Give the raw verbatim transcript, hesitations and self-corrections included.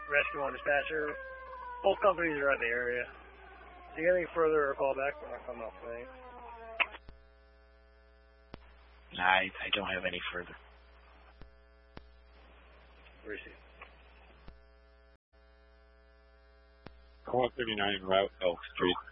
Rescue one dispatcher. Both companies are at the area. If you get anything further or call back, we're not coming off thing. Nah, I, I don't have any further. Receive. one thirty-nine Route Elk Street.